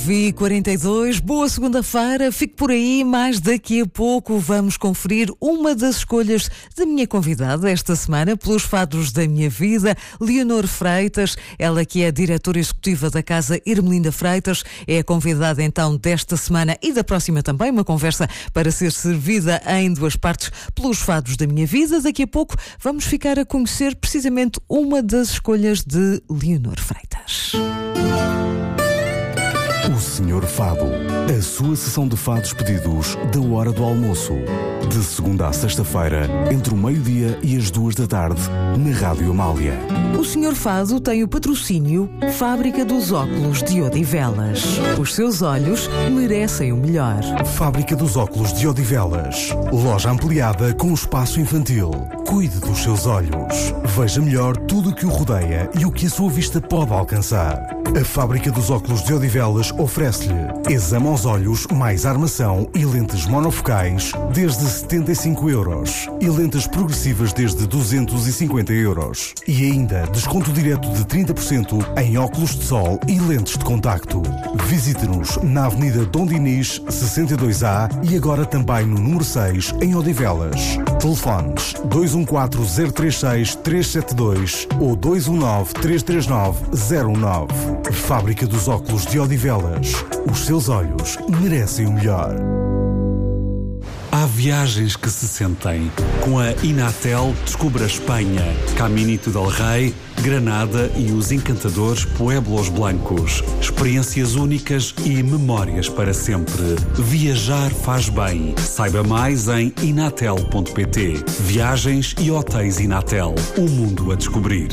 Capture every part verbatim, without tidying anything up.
nove e quarenta e dois, boa segunda-feira, fique por aí, mas daqui a pouco vamos conferir uma das escolhas da minha convidada esta semana pelos fados da minha vida, Leonor Freitas, ela que é a diretora executiva da Casa Ermelinda Freitas, é a convidada então desta semana e da próxima também, uma conversa para ser servida em duas partes pelos fados da minha vida. Daqui a pouco vamos ficar a conhecer precisamente uma das escolhas de Leonor Freitas. O Senhor Fado, a sua sessão de fados pedidos da hora do almoço. De segunda a sexta-feira, entre o meio-dia e as duas da tarde, na Rádio Amália. O Senhor Fado tem o patrocínio Fábrica dos Óculos de Odivelas. Os seus olhos merecem o melhor. Fábrica dos Óculos de Odivelas. Loja ampliada com espaço infantil. Cuide dos seus olhos. Veja melhor tudo o que o rodeia e o que a sua vista pode alcançar. A Fábrica dos Óculos de Odivelas oferece-lhe exame aos olhos mais armação e lentes monofocais desde setenta e cinco euros e lentes progressivas desde duzentos e cinquenta euros. E ainda desconto direto de trinta por cento em óculos de sol e lentes de contacto. Visite-nos na Avenida Dom Dinis, sessenta e dois A e agora também no número seis em Odivelas. Telefones dois um quatro zero três seis três sete dois ou dois um nove três três nove zero um nove. Fábrica dos Óculos de Odivelas. Os seus olhos merecem o melhor. Há viagens que se sentem. Com a Inatel, descubra a Espanha, Caminito del Rei, Granada e os encantadores Pueblos Blancos. Experiências únicas e memórias para sempre. Viajar faz bem. Saiba mais em inatel ponto pt. Viagens e hotéis Inatel. O mundo a descobrir.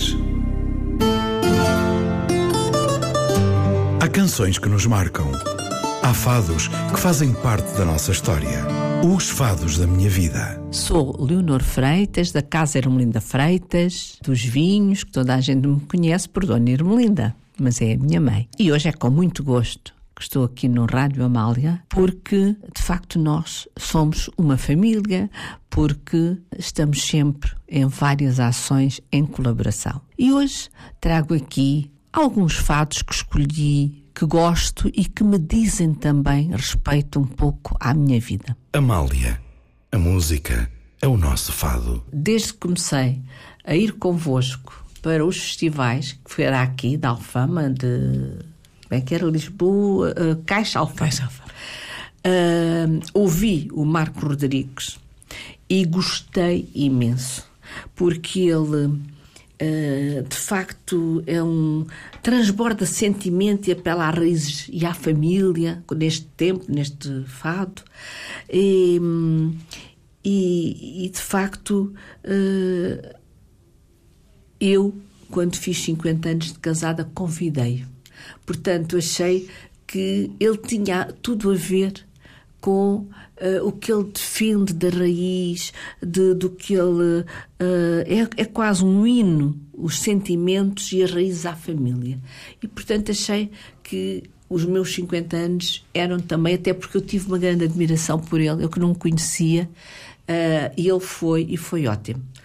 Há canções que nos marcam. Há fados que fazem parte da nossa história. Os fados da minha vida. Sou Leonor Freitas, da Casa Ermelinda Freitas, dos vinhos, que toda a gente me conhece por Dona Ermelinda, mas é a minha mãe. E hoje é com muito gosto que estou aqui no Rádio Amália, porque de facto nós somos uma família, porque estamos sempre em várias ações em colaboração. E hoje trago aqui alguns fados que escolhi, que gosto e que me dizem também respeito um pouco à minha vida. Amália, a música é o nosso fado. Desde que comecei a ir convosco para os festivais, que era aqui, da Alfama, de... Bem, que era Lisboa, uh, Caixa Alfama. Caixa Alfama. Uh, ouvi o Marco Rodrigues e gostei imenso, porque ele... Uh, de facto é um transborda sentimento e apela às raízes e à família neste tempo, neste fado e, e, e de facto uh, eu quando fiz cinquenta anos de casada convidei-o, portanto achei que ele tinha tudo a ver com uh, o que ele defende da raiz, de, do que ele... Uh, é, é quase um hino, os sentimentos e as raízes à família. E, portanto, achei que os meus cinquenta anos eram também, até porque eu tive uma grande admiração por ele, eu que não o conhecia, uh, e ele foi, e foi ótimo.